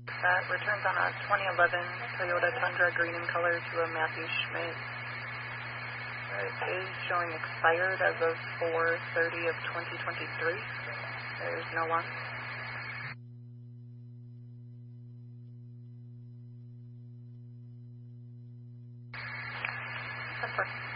That returns on a 2011 Toyota Tundra green in color to a Matthew Schmidt. It is showing expired as of 4/30 of 2023. There's no one. That's fine.